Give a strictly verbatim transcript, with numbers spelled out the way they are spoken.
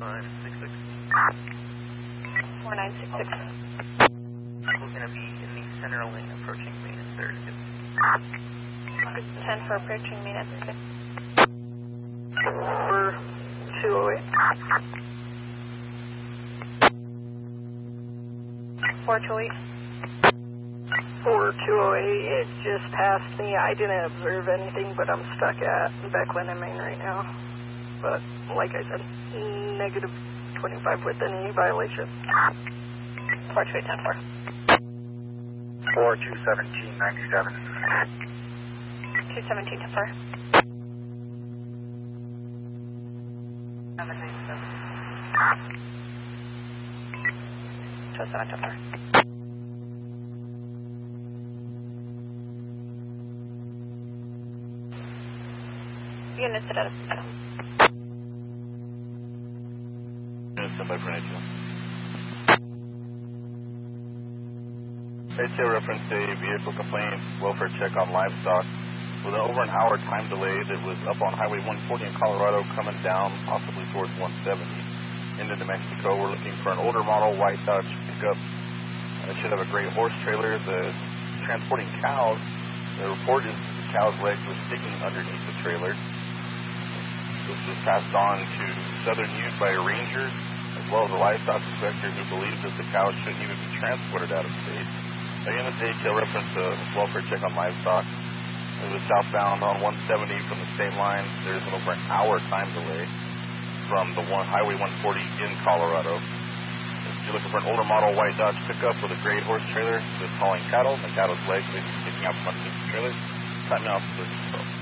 nine six six. four nine six six. We're going to be in the center lane approaching maintenance thirty-two. ten for approaching maintenance. four two oh eight. four two oh eight. four two oh eight, it just passed me. I didn't observe anything, but I'm stuck at Beckland and Main right now. But, like I said, negative twenty-five with any violation. four two eight ten four. four two seventeen ninety-seven. two seventeen ten four. two seven ten four. Units at Edison. Units by Peninsula. A T O referenced a vehicle complaint, welfare check on livestock. With an over an hour time delay that was up on Highway one forty in Colorado coming down possibly towards one seventy into New Mexico. We're looking for an older model white Dodge pickup. It should have a great horse trailer. The transporting cows, the report is the cow's legs were sticking underneath the trailer. This was passed on to Southern Ute by a ranger, as well as a livestock inspector who believes that the cows shouldn't even be transported out of state. Again, this A T L reference a welfare check on livestock. It was southbound on one seventy from the state line. There's an over an hour time delay from the one, Highway one forty in Colorado. If you're looking for an older model white Dodge pickup with a great horse trailer that's hauling cattle, the cattle's legs may be sticking out from underneath the trailer, time now for